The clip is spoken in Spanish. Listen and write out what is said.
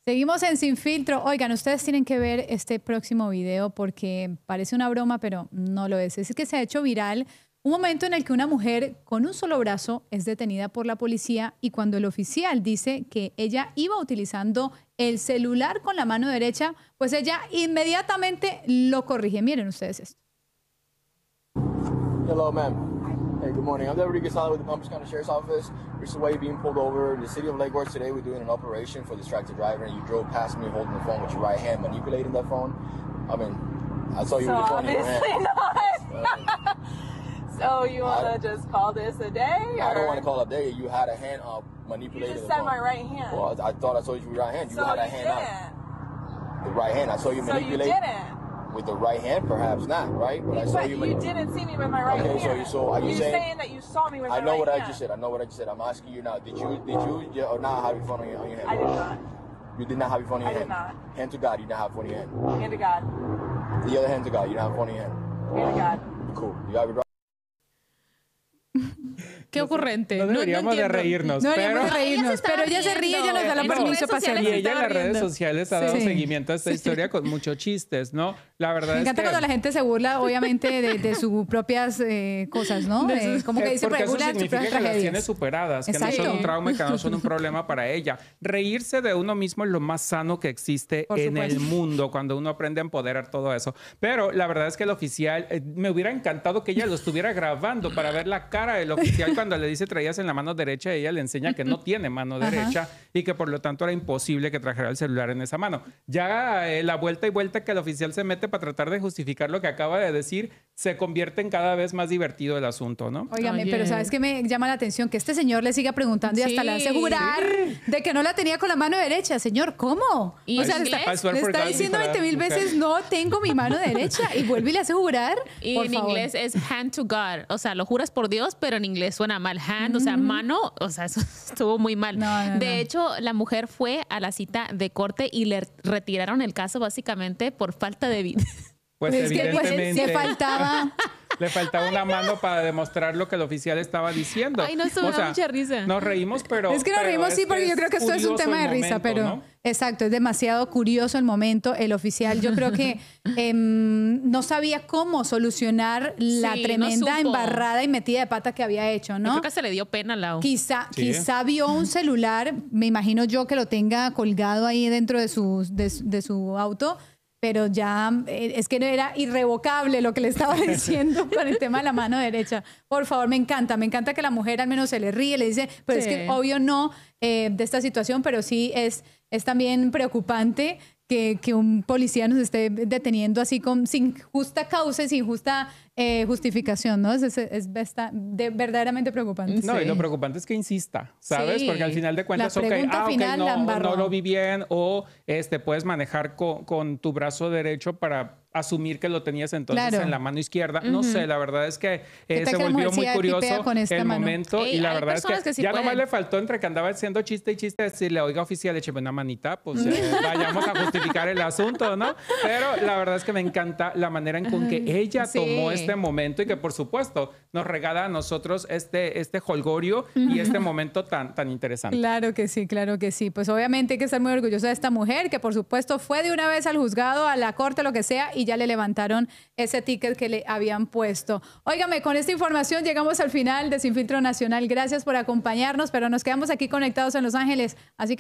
Seguimos en Sin Filtro. Oigan, ustedes tienen que ver este próximo video porque parece una broma, pero no lo es. Es que se ha hecho viral un momento en el que una mujer con un solo brazo es detenida por la policía y cuando el oficial dice que ella iba utilizando el celular con la mano derecha, pues ella inmediatamente lo corrige. Miren ustedes esto. Hello, ma'am. Hey, good morning. I'm Deputy Gasala with the Palm Beach County Sheriff's Office. Recently being pulled over in the city of Lake Worth today. We're doing an operation for distracted driver, and you drove past me holding the phone with your right hand, manipulating that phone. I mean, I saw you with the phone in your hand. Not. So you want to just call this a day? I don't want to call it a day. You had a hand up manipulating You just the said phone. my right hand. Well, I thought I saw you with your right hand. You So had a you hand didn't. up. The right hand. I saw you So you manipulate. didn't. With the right hand, perhaps not, right? But I saw But you. you didn't see me with my right Okay, hand. so are you You're saying- saying that you saw me with my I know right what I hand. just said. I know what I just said. I'm asking you now. Did you or not have your phone on your hand? I did not. You did not have your phone in your I did hand? not. Hand to God, you did not have your phone in your hand. Hand to God. The other hand to God, you don't have your phone in your hand. Hand to God. Cool. You have it right. Qué ocurrente. No deberíamos de entiendo. reírnos, No pero... deberíamos de reírnos, Ella se pero estaba ella se ríe, ella nos da la riendo. En permiso redes para sociales Y hacerlo. ella en las redes riendo. sociales ha dado Sí. seguimiento a esta historia con muchos chistes, ¿no? La verdad Me es encanta que... cuando la gente se burla, obviamente, de sus propias cosas, ¿no? Como que dice, porque eso burla de sus significa propias que las tiene tragedias. superadas, que no Exacto. son un trauma y que no son un problema para ella. Reírse de uno mismo es lo más sano que existe Por en el supuesto. mundo, cuando uno aprende a empoderar todo eso. Pero la verdad es que el oficial, me hubiera encantado que ella lo estuviera grabando para ver la cara del oficial cuando le dice traías en la mano derecha, ella le enseña que no tiene mano Ajá. derecha y que por lo tanto era imposible que trajera el celular en esa mano. Ya la vuelta y vuelta que el oficial se mete para tratar de justificar lo que acaba de decir, se convierte en cada vez más divertido el asunto, ¿no? Óigame, Oye. pero ¿sabes qué me llama la atención? Que este señor le siga preguntando y hasta Sí. le hace jurar de que no la tenía con la mano derecha. Señor, ¿cómo? ¿Y O sea, en le está, inglés? I swear le for está God, diciendo dijo la 20.000 mujer. veces, no tengo mi mano derecha. Y vuelve y le hace jurar. Y Por en favor. inglés es hand to God. O sea, lo juras por Dios, pero en inglés suena mal. Hand, o sea, mano. O sea, eso estuvo muy mal. No. De hecho, la mujer fue a la cita de corte y le retiraron el caso básicamente por falta de vida. Pues Es que pues, evidentemente le faltaba... le faltaba una mano para demostrar lo que el oficial estaba diciendo. Ay, no, eso me da mucha risa. Nos reímos, pero... Es que nos pero reímos, sí, porque yo creo que esto es un curioso tema de el risa, momento, pero... ¿no? Exacto, es demasiado curioso el momento. El oficial, yo creo que no sabía cómo solucionar la Sí, no tremenda supo. embarrada y metida de pata que había hecho, Yo ¿no? creo que se le dio pena, Lau. Quizá, Sí. quizá vio un celular, me imagino yo que lo tenga colgado ahí dentro de su auto, pero ya es que no era irrevocable lo que le estaba diciendo con el tema de la mano derecha. Por favor, me encanta que la mujer al menos se le ríe, le dice, pero es Sí. que obvio no de esta situación, pero sí es también preocupante que un policía nos esté deteniendo así sin justa causa y sin justa justificación, ¿no? Es verdaderamente preocupante. No, y Sí. lo preocupante es que insista, ¿sabes? Sí. Porque al final de cuentas, La pregunta final la embarró. no lo vi bien o puedes manejar con tu brazo derecho para asumir que lo tenías entonces Claro. en la mano izquierda. No sé, la verdad es que ¿Qué tal se que la volvió mujer muy sí tipea curioso con esta el mano? momento Ey, y la hay verdad es personas que sí ya nomás pueden. le faltó entre que andaba haciendo chiste y chiste decirle, oiga oficial, écheme una manita, pues vayamos a justificar el asunto, ¿no? Pero la verdad es que me encanta la manera en con que ella Sí. tomó este momento y que por supuesto nos regala a nosotros este holgorio y este momento tan interesante. Claro que sí, claro que sí. Pues obviamente hay que estar muy orgullosa de esta mujer que por supuesto fue de una vez al juzgado, a la corte, lo que sea, y ya le levantaron ese ticket que le habían puesto. Óigame, con esta información llegamos al final de Sin Filtro Nacional. Gracias por acompañarnos, pero nos quedamos aquí conectados en Los Ángeles. Así que